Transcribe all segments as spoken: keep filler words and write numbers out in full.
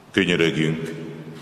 Könyörögjünk!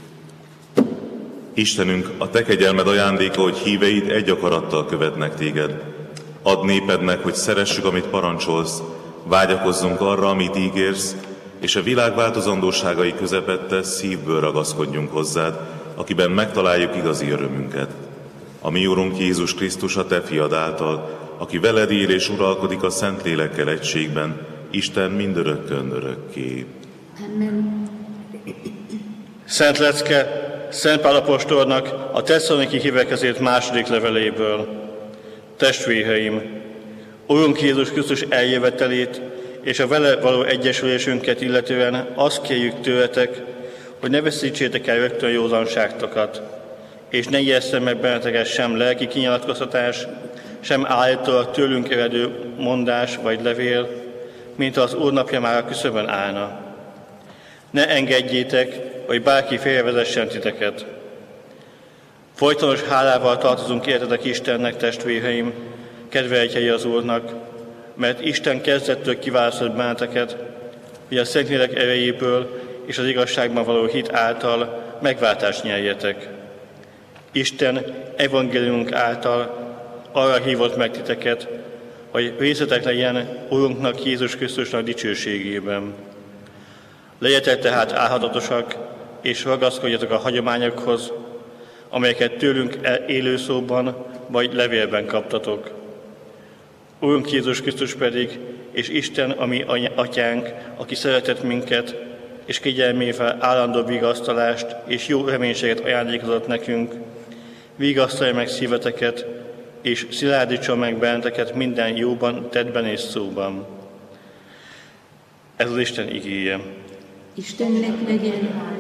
Istenünk, a Te kegyelmed ajándéka, hogy híveid egy akarattal követnek Téged. Add népednek, hogy szeressük, amit parancsolsz, vágyakozzunk arra, amit ígérsz, és a világ változandóságai közepette szívből ragaszkodjunk hozzád, akiben megtaláljuk igazi örömünket. A mi Urunk Jézus Krisztus, a Te fiad által, aki veled él és uralkodik a Szentlélekkel egységben, Isten mindörökkön örökké. Amen. Szent lecke Szent Pál apostolnak a Tesszaloniki hívekhez írt második leveléből. Testvéreim, Urunk Jézus Krisztus eljövetelét és a vele való egyesülésünket illetően azt kérjük tőletek, hogy ne veszítsétek el rögtön józanságtokat, és ne ijesszen meg benneteket sem lelki kinyilatkoztatás, sem állítólag tőlünk eredő mondás vagy levél, mint az Úr napja már a küszöbön állna. Ne engedjétek, hogy bárki félrevezessen titeket. Folytonos hálával tartozunk értetek Istennek, testvéreim, kedveltjei az Úrnak, mert Isten kezdettől kiválasztott benneteket, hogy a Szentlélek erejéből és az igazságban való hit által megváltást nyerjetek. Isten evangéliumunk által arra hívott meg titeket, hogy részletek legyen Urunknak, Jézus Krisztusnak dicsőségében. Legyetek tehát álhatatosak, és ragaszkodjatok a hagyományokhoz, amelyeket tőlünk élő szóban vagy levélben kaptatok. Urunk Jézus Krisztus pedig, és Isten, a mi atyánk, aki szeretett minket, és kegyelmével állandó vigasztalást és jó reménységet ajándékozott nekünk, vigasztalja meg szíveteket, és szilárdítson meg benneteket minden jóban, tettben és szóban. Ez az Isten igéje. Istennek legyen